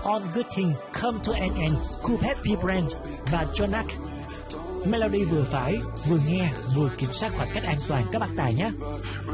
All Good Things Come to an End, Cool Happy Brand và Jonak. Melody vừa phải, vừa nghe, vừa kiểm soát khoảng cách an toàn các bạn tài nhé.